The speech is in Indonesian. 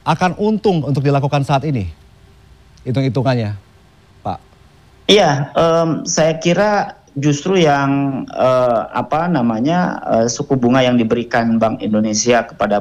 akan untung untuk dilakukan saat ini? Hitung-hitungannya, Pak. Iya, saya kira justru yang suku bunga yang diberikan Bank Indonesia kepada